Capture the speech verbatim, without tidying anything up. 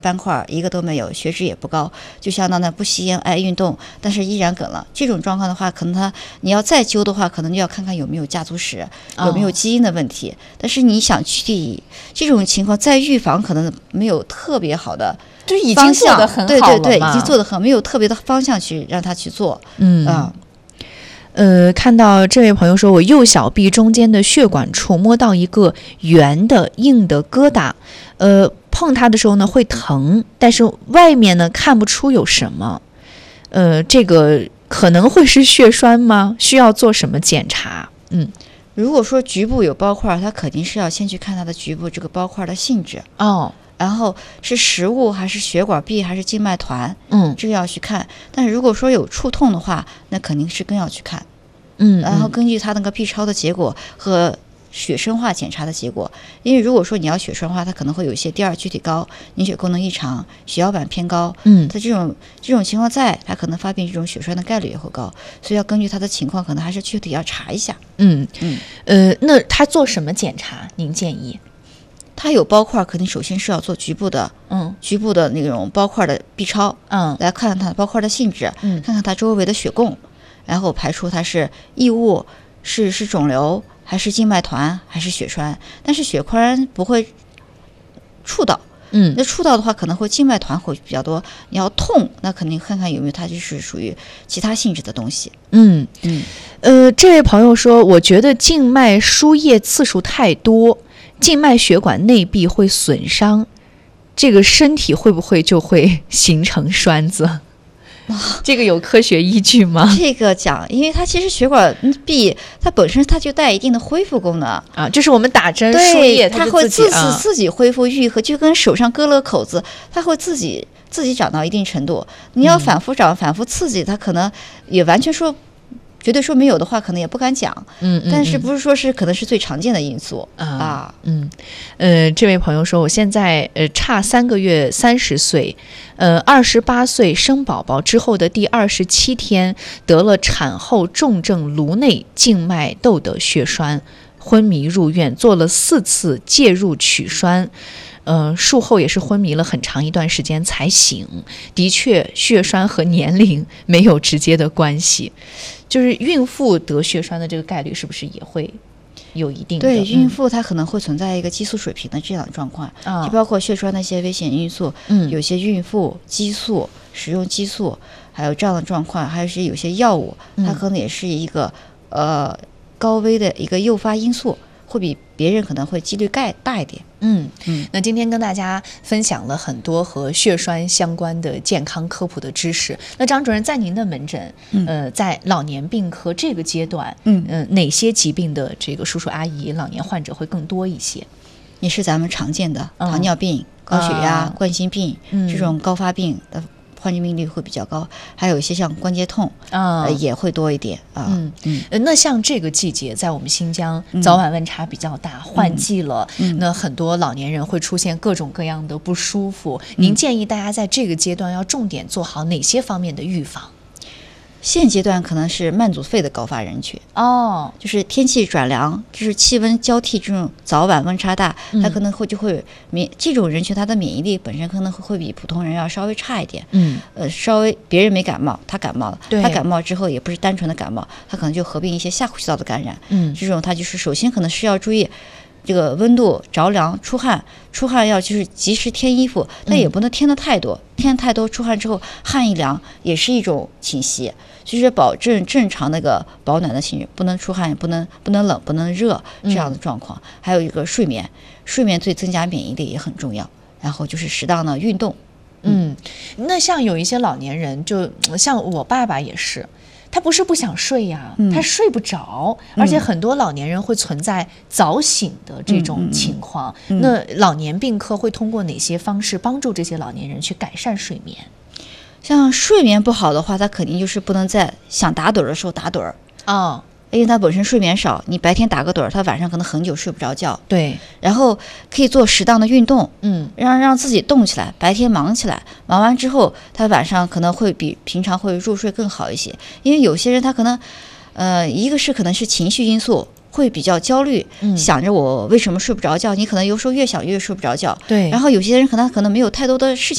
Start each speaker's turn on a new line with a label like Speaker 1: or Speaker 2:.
Speaker 1: 斑块一个都没有，血脂也不高，就相当的不吸烟爱运动，但是依然梗了。这种状况的话，可能他你要再揪的话，可能就要看看有没有家族史，有没有基因的问题。哦、但是你想去这种情况，在预防可能没有特别好的
Speaker 2: 就已经做得很好了嘛，
Speaker 1: 对对对，已经做得很，没有特别的方向去让他去做。
Speaker 2: 嗯啊。呃，看到这位朋友说，我右小臂中间的血管处摸到一个圆的硬的疙瘩，呃，碰它的时候呢会疼，但是外面呢看不出有什么，呃，这个可能会是血栓吗？需要做什么检查？嗯，
Speaker 1: 如果说局部有包块，它肯定是要先去看它的局部这个包块的性质
Speaker 2: 哦。
Speaker 1: 然后是食物还是血管壁还是静脉团，
Speaker 2: 嗯，
Speaker 1: 这个要去看。但是如果说有触痛的话，那肯定是更要去看。
Speaker 2: 嗯，
Speaker 1: 然后根据他那个 B 超的结果和血生化检查的结果，因为如果说你要血栓化，它可能会有一些第二聚体高、凝血功能异常、血小板偏高，
Speaker 2: 嗯，
Speaker 1: 它这种这种情况在，它可能发病这种血栓的概率也会高，所以要根据他的情况，可能还是具体要查一下。
Speaker 2: 嗯嗯，呃，那他做什么检查？您建议？
Speaker 1: 它有包块，肯定首先是要做局部的，
Speaker 2: 嗯，
Speaker 1: 局部的那种包块的 B 超，
Speaker 2: 嗯，
Speaker 1: 来看看它包块的性质，
Speaker 2: 嗯，
Speaker 1: 看看它周围的血供，然后排除它是异物、是是肿瘤，还是静脉团，还是血栓。但是血栓不会触到，
Speaker 2: 嗯，
Speaker 1: 那触到的话可能会静脉团会比较多。你要痛，那肯定看看有没有它就是属于其他性质的东西。
Speaker 2: 嗯嗯，呃，这位朋友说，我觉得静脉输液次数太多。静脉血管内壁会损伤，这个身体会不会就会形成栓子？这个有科学依据吗？
Speaker 1: 这个讲，因为它其实血管壁它本身它就带一定的恢复功能
Speaker 2: 啊，就是我们打针输液，
Speaker 1: 它会自己、
Speaker 2: 啊、
Speaker 1: 自己恢复愈合，就跟手上割了口子，它会自己自己长到一定程度。你要反复长、嗯、反复刺激，它可能也完全说。绝对说没有的话，可能也不敢讲。
Speaker 2: 嗯，嗯
Speaker 1: 但是不是说是可能是最常见的因素、
Speaker 2: 嗯、
Speaker 1: 啊？
Speaker 2: 嗯，呃，这位朋友说，我现在呃差三个月三十岁，呃，二十八岁生宝宝之后的第二十七天得了产后重症颅内静脉窦的血栓，昏迷入院，做了四次介入取栓。呃，术后也是昏迷了很长一段时间才醒。的确，血栓和年龄没有直接的关系。就是孕妇得血栓的这个概率是不是也会有一定的？
Speaker 1: 对，孕妇她可能会存在一个激素水平的这样的状况，
Speaker 2: 嗯、
Speaker 1: 就包括血栓的一些危险因素。
Speaker 2: 嗯，
Speaker 1: 有些孕妇激素使用激素，还有这样的状况，还有是有些药物，它可能也是一个、嗯、呃高危的一个诱发因素。会比别人可能会几率概大一点。
Speaker 2: 嗯嗯，那今天跟大家分享了很多和血栓相关的健康科普的知识。那张主任，在您的门诊，嗯、呃，在老年病科这个阶段，嗯嗯、呃，哪些疾病的这个叔叔阿姨、老年患者会更多一些？
Speaker 1: 也是咱们常见的糖尿病、嗯、高血压、嗯、冠心病、嗯、这种高发病的。患病率会比较高，还有一些像关节痛啊、呃，也会多一点啊。
Speaker 2: 嗯嗯、呃，那像这个季节，在我们新疆早晚温差比较大，嗯、换季了、嗯，那很多老年人会出现各种各样的不舒服。嗯、您建议大家在这个阶段要重点做好哪些方面的预防？
Speaker 1: 现阶段可能是慢阻肺的高发人群
Speaker 2: 哦，
Speaker 1: 就是天气转凉，就是气温交替这种早晚温差大，它可能会就会免、嗯、这种人群他的免疫力本身可能会比普通人要稍微差一点。
Speaker 2: 嗯，
Speaker 1: 呃，稍微别人没感冒，他感冒了，他感冒之后也不是单纯的感冒，他可能就合并一些下呼吸道的感染。
Speaker 2: 嗯，
Speaker 1: 这种他就是首先可能是要注意。这个温度着凉出汗，出汗要就是及时添衣服，但也不能添的太多，嗯、添太多出汗之后汗一凉也是一种侵袭，就是保证正常那个保暖的情绪，不能出汗，不能不能冷，不能热这样的状况。嗯、还有一个睡眠，睡眠对增加免疫力也很重要。然后就是适当的运动。
Speaker 2: 嗯，那像有一些老年人，就像我爸爸也是。他不是不想睡呀，嗯、他睡不着，而且很多老年人会存在早醒的这种情况。嗯嗯嗯、那老年病科会通过哪些方式帮助这些老年人去改善睡眠？
Speaker 1: 像睡眠不好的话，他肯定就是不能在想打盹的时候打盹
Speaker 2: 哦。
Speaker 1: 因为他本身睡眠少，你白天打个盹，他晚上可能很久睡不着觉。
Speaker 2: 对，
Speaker 1: 然后可以做适当的运动，
Speaker 2: 嗯，
Speaker 1: 让让自己动起来，白天忙起来，忙完之后，他晚上可能会比平常会入睡更好一些。因为有些人他可能，呃，一个是可能是情绪因素，会比较焦虑，
Speaker 2: 嗯、
Speaker 1: 想着我为什么睡不着觉，你可能有时候越想越睡不着觉。
Speaker 2: 对，
Speaker 1: 然后有些人可能可能没有太多的事情。